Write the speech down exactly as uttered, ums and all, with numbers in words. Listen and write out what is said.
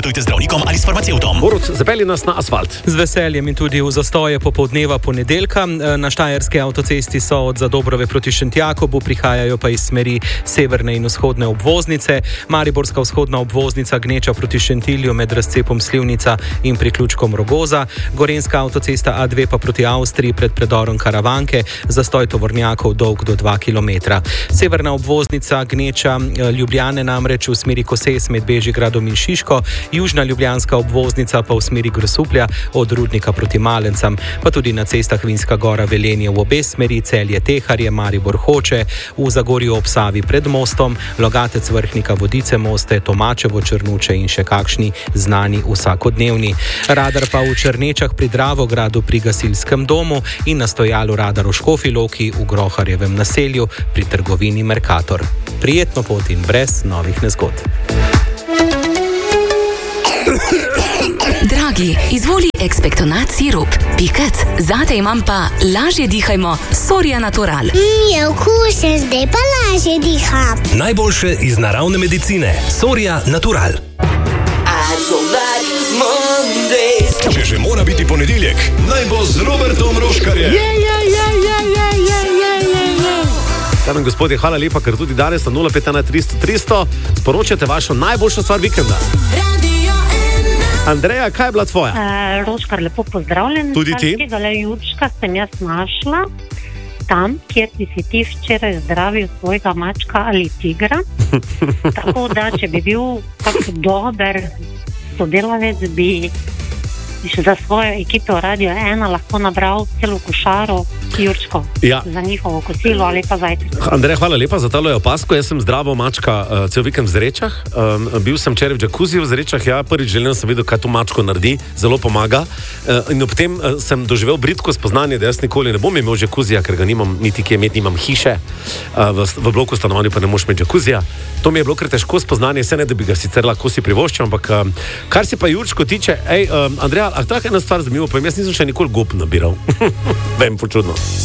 Tujte zdravnikom ali s farmacevtom. Borut, zapelji nas na asfalt. Z veseljem in tudi v zastoje popoldneva ponedeljka. Na štajerski avtocesti so od Zadobrove proti Šentjakobu, prihajajo pa iz smeri severne in vzhodne obvoznice. Mariborska vzhodna obvoznica gneča proti Šentilju med razcepom Slivnica in priključkom Rogoza. Gorenjska avtocesta A dve pa proti Avstriji pred predorom Karavanke, zastoj tovornjakov dolg do dva kilometra. Severna obvoznica gneča Ljubljane namreč v smeri Koses med Bežigradom in Šiško, južna ljubljanska obvoznica pa v smeri Grosuplja od Rudnika proti Malencam, pa tudi na cestah Vinska Gora Velenje v obe smeri, Celje Teharje, Maribor Hoče, v Zagorju ob Savi pred mostom, Logatec Vrhnika Vodice Moste, Tomačevo Črnuče in še kakšni znani vsakodnevni. Radar pa v Črnečah pri Dravogradu pri gasilskem domu in na stojalu radar v Škofji Loki v Groharjevem naselju pri trgovini Mercator. Prijetno pot in brez novih nezgod. Dragi, izvoli ekspektonat sirup. Pikec, zate imam pa lažje dihajmo Soria Natural. Mmm, okusen, zdaj pa lažje diham. Najboljše iz naravne medicine. Soria Natural. Če že mora biti ponedeljek, naj bo z Robertom Roškarjem. Je, je, je, je, je, je, je, je, je. Dame in gospodje, hvala lepa, ker tudi danes na nula pet ena tristo tristo sporočate vašo najboljšo stvar vikenda. Andreja, kaj je bila tvoja? Uh, Roškar, lepo pozdravljen. Tudi ti? Takega jurčka sem jaz našla tam, kjer bi si ti včeraj zdravil svojega mačka ali tigra. Tako da, če bi bil tako dober sodelavec, bi za svojo ekipo Radio ena lahko nabral celo košaro jurčkov, ja, za njihovo kosilo ali pa zajtrk. Andrej, hvala lepa za talo opasko. Jaz sem zdravo mačka uh, cel vikend v Zrečah. Um, bil sem včeraj v džakuziju v Zrečah. Ja, prvič želim sem videl, kaj to mačko naredi. Zelo pomaga. Uh, in ob tem uh, sem doživel bridko spoznanje, da jaz nikoli ne bom imel džakuzija, ker ga nimam niti kje imeti, nimam hiše. Uh, v, v bloku stanovanju pa ne moš imeti džakuzija. To mi je bilo kar težko spoznanje, se ne, da bi ga sicer lahko si privoščil, ampak um, kar se pa jurčko tiče, ej, um, Andreja, a tako ena stvar zanimivo, pa jaz nisem še nikoli gob nabiral. Vem, počudno.